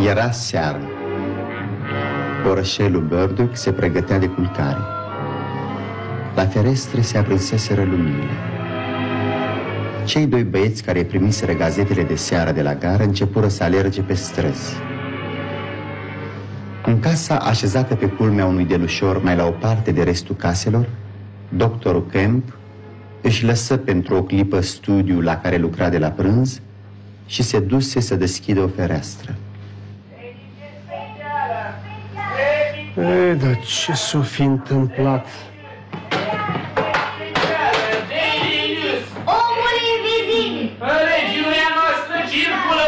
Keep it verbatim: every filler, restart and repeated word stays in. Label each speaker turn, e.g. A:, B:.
A: Era seară. Orășelul Burdock se pregătea de culcare. La ferestre se aprinseseră luminile. Cei doi băieți care primiseră gazetele de seară de la gară începură să alerge pe străzi. În casa așezată pe culmea unui delușor mai la o parte de restul caselor, doctorul Kemp își lăsă pentru o clipă studiul la care lucra de la prânz și se duse să deschidă o fereastră.
B: E, dar ce s-o fi întâmplat?